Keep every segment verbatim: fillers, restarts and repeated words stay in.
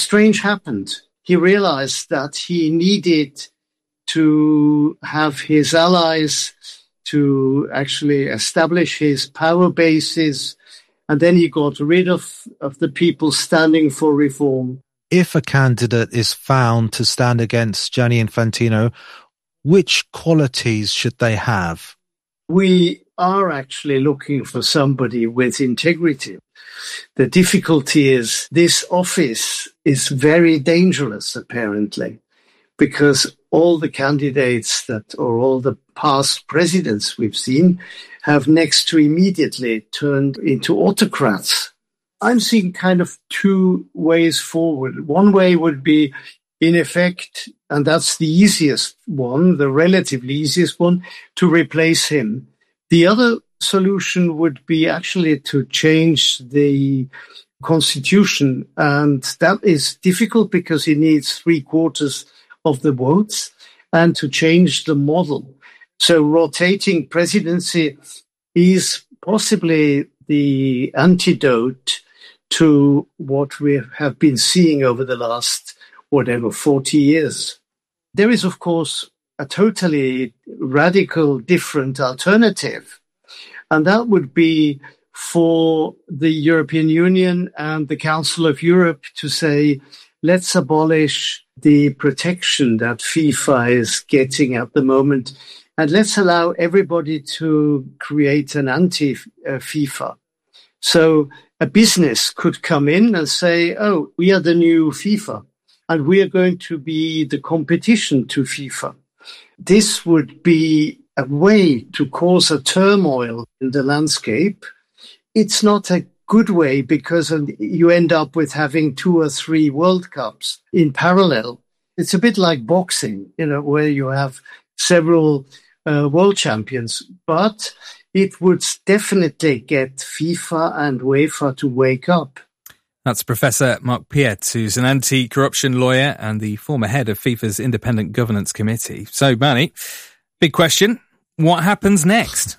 strange happened. He realized that he needed to have his allies to actually establish his power bases, and then he got rid of, of the people standing for reform. If a candidate is found to stand against Gianni Infantino, which qualities should they have? We are actually looking for somebody with integrity. The difficulty is this office is very dangerous, apparently, because all the candidates that, or all the past presidents we've seen, have next to immediately turned into autocrats. I'm seeing kind of two ways forward. One way would be, in effect, and that's the easiest one, the relatively easiest one, to replace him. The other solution would be actually to change the constitution, and that is difficult because he needs three quarters of the votes, and to change the model. So rotating presidency is possibly the antidote to what we have been seeing over the last, whatever, forty years. There is, of course, a totally radical different alternative, and that would be for the European Union and the Council of Europe to say, let's abolish the protection that FIFA is getting at the moment, and let's allow everybody to create an anti-FIFA. So a business could come in and say, oh, we are the new FIFA, and we are going to be the competition to FIFA. This would be a way to cause a turmoil in the landscape. It's not a good way because you end up with having two or three World Cups in parallel. It's a bit like boxing, you know, where you have several uh, world champions, but it would definitely get FIFA and UEFA to wake up. That's Professor Marc Piet, who's an anti-corruption lawyer and the former head of FIFA's Independent Governance Committee. So, Manny, big question. What happens next?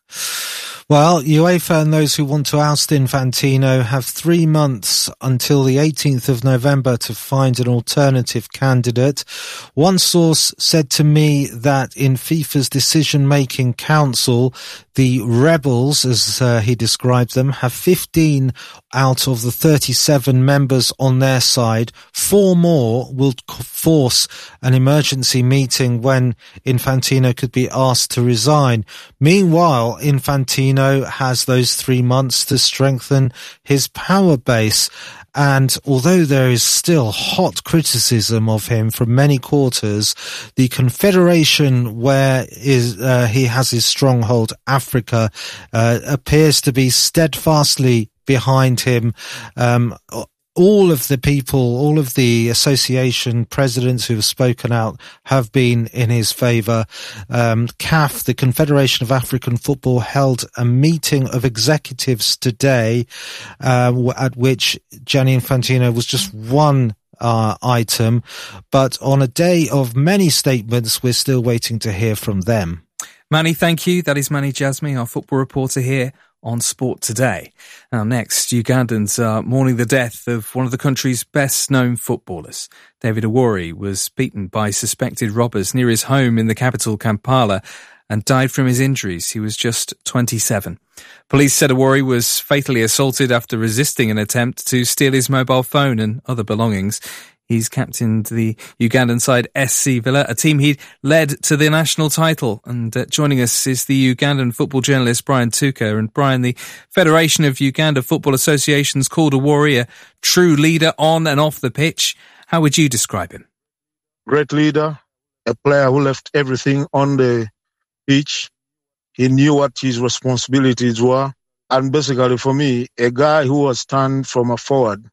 Well, UEFA and those who want to oust Infantino have three months until the eighteenth of November to find an alternative candidate. One source said to me that in FIFA's decision-making council, the rebels, as uh, he described them, have fifteen out of the thirty-seven members on their side. Four more will force an emergency meeting when Infantino could be asked to resign. Meanwhile, Infantino has those three months to strengthen his power base. And although there is still hot criticism of him from many quarters, the confederation where is, uh, he has his stronghold, Africa, uh, appears to be steadfastly behind him. Um, all of the people, all of the association presidents who have spoken out have been in his favour. Um, C A F, the Confederation of African Football, held a meeting of executives today, uh, at which Gianni Infantino was just one uh, item. But on a day of many statements, we're still waiting to hear from them. Manny, thank you. That is Manny Jasmi, our football reporter here on Sport Today. Now next, Ugandans are mourning the death of one of the country's best-known footballers. David Awori was beaten by suspected robbers near his home in the capital, Kampala, and died from his injuries. He was just twenty-seven. Police said Awori was fatally assaulted after resisting an attempt to steal his mobile phone and other belongings. He's captained the Ugandan side S C Villa, a team he'd led to the national title. And uh, joining us is the Ugandan football journalist Brian Tuka. And Brian, the Federation of Uganda Football Associations called Awori a true leader on and off the pitch. How would you describe him? Great leader, a player who left everything on the pitch. He knew what his responsibilities were. And basically for me, a guy who was turned from a forward